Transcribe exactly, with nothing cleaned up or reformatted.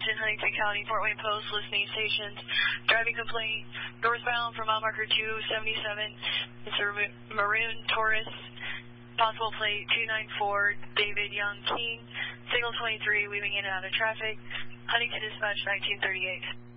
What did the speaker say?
attention Huntington County, Fort Wayne Post, listening stations. Driving complaint, northbound from mile marker two seventy-seven. It's a maroon Taurus, possible plate two nine four, David Young King, signal twenty-three, weaving in and out of traffic. Huntington Dispatch nineteen thirty-eight.